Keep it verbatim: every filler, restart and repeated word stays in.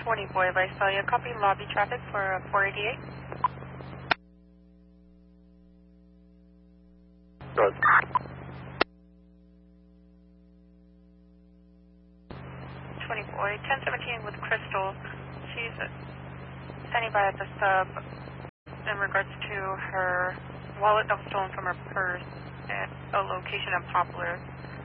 twenty Boy Visalia, copy lobby traffic for uh, four eighty-eight. Good. twenty Boy, ten seventeen with Crystal. She's standing by at the sub in regards to her wallet that was stolen from her purse at a location in Poplar.